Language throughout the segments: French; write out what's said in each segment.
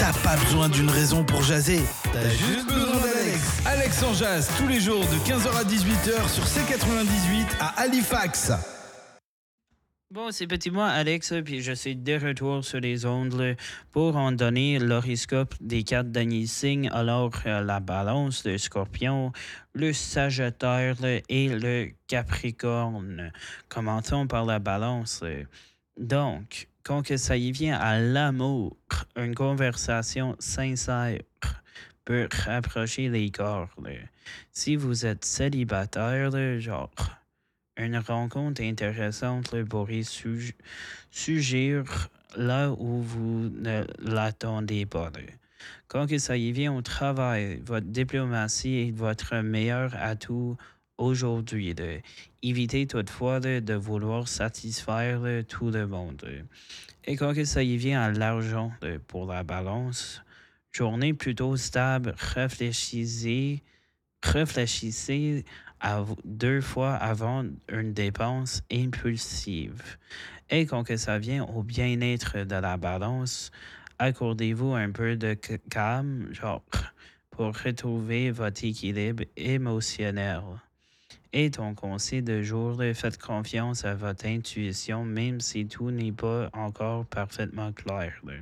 T'as pas besoin d'une raison pour jaser. T'as juste besoin d'Alex. Alex en jazz tous les jours de 15h à 18h sur C98 à Halifax. Bon, c'est petit moi, Alex, puis je suis de retour sur les ondes là, pour en donner l'horoscope des 4 derniers signes. Alors, la balance, le scorpion, le sagittaire là, et le capricorne. Commençons par la balance. Donc, quand que ça y vient à l'amour, une conversation sincère peut rapprocher les corps. Là. Si vous êtes célibataire, là, genre... Une rencontre intéressante là, pourrait surgir là où vous ne l'attendez pas. Là. Quand que ça y vient au travail, votre diplomatie est votre meilleur atout aujourd'hui. Là. Évitez toutefois là, de vouloir satisfaire là, tout le monde. Là. Et quand que ça y vient à l'argent là, pour la balance, journée plutôt stable, réfléchissez à 2 fois avant une dépense impulsive. Et quand que ça vient au bien-être de la balance, accordez-vous un peu de calme, genre, pour retrouver votre équilibre émotionnel. Et ton conseil de jour, faites confiance à votre intuition, même si tout n'est pas encore parfaitement clair. Là.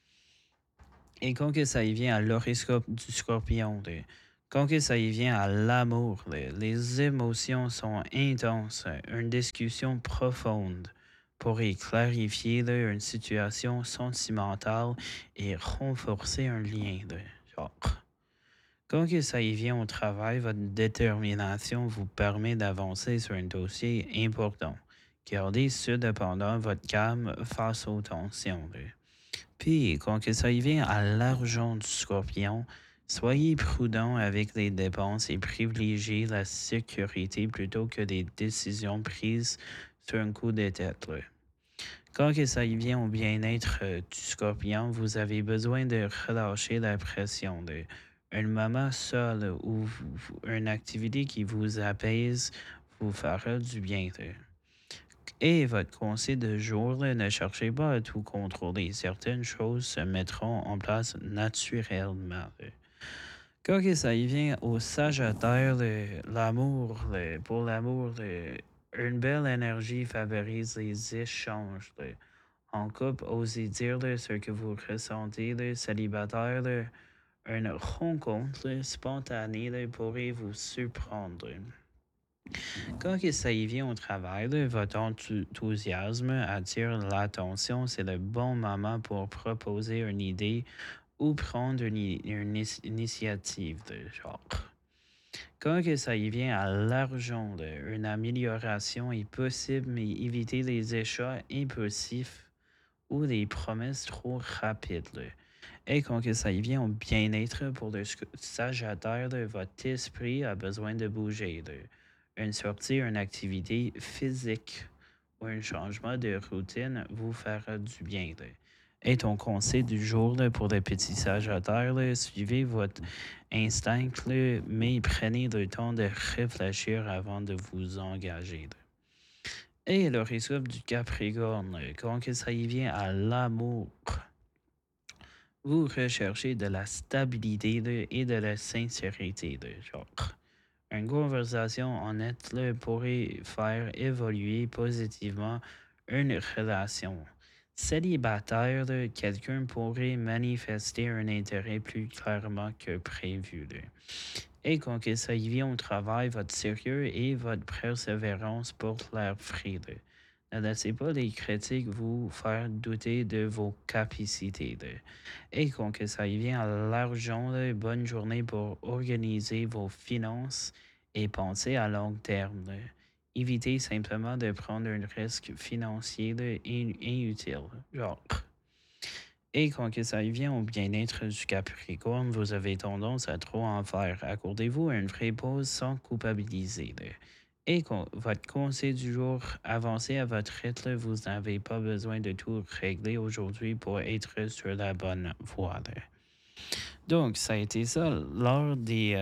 Et quand que ça y vient à l'horoscope du scorpion, là, quand que ça y vient à l'amour, les émotions sont intenses. Une discussion profonde pourrait clarifier une situation sentimentale et renforcer un lien. Genre. Quand que ça y vient au travail, votre détermination vous permet d'avancer sur un dossier important. Gardez cependant votre calme face aux tensions. Là. Puis, quand que ça y vient à l'argent du scorpion, soyez prudent avec les dépenses et privilégiez la sécurité plutôt que des décisions prises sur un coup de tête. Là. Quand que ça y vient au bien-être du scorpion, vous avez besoin de relâcher la pression. Là. Un moment seul ou une activité qui vous apaise vous fera du bien. Là. Et votre conseil de jour, là, ne cherchez pas à tout contrôler. Certaines choses se mettront en place naturellement. Là. Quand que ça y vient au Sagittaire, l'amour, pour l'amour, une belle énergie favorise les échanges. Là. En couple, osez dire ce que vous ressentez. Célibataire, une rencontre spontanée pourrait vous surprendre. Quand ça y vient au travail, votre enthousiasme attire l'attention. C'est le bon moment pour proposer une idée ou prendre une initiative de genre. Quand ça y vient à l'argent, une amélioration est possible, mais évitez les achats impulsifs ou les promesses trop rapides. Là. Et quand ça y vient au bien-être pour le Sagittaire, votre esprit a besoin de bouger. Là. Une sortie, une activité physique ou un changement de routine vous fera du bien. Là. Et ton conseil du jour pour les petits sagittaires, suivez votre instinct, là, mais prenez le temps de réfléchir avant de vous engager. Là. Et l'horoscope du Capricorne, quand ça y vient à l'amour, vous recherchez de la stabilité là, et de la sincérité. Là, genre. Une conversation honnête là, pourrait faire évoluer positivement une relation. Célibataire, là, quelqu'un pourrait manifester un intérêt plus clairement que prévu. Là. Et quand ça y vient au travail, votre sérieux et votre persévérance portent l'air frais. Là. Ne laissez pas les critiques vous faire douter de vos capacités. Là. Et quand ça y vient à l'argent, là, bonne journée pour organiser vos finances et penser à long terme. Là. Évitez simplement de prendre un risque financier là, inutile. Genre. Et quand ça y vient au bien-être du Capricorne, vous avez tendance à trop en faire. Accordez-vous une vraie pause sans culpabiliser. Là. Et votre conseil du jour, avancez à votre rythme, vous n'avez pas besoin de tout régler aujourd'hui pour être sur la bonne voie. Là. Donc, ça a été ça lors des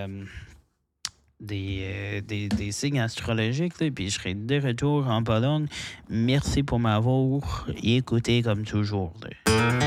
signes astrologiques, là, puis je serai de retour en Pologne. Merci pour m'avoir écouté comme toujours. Là.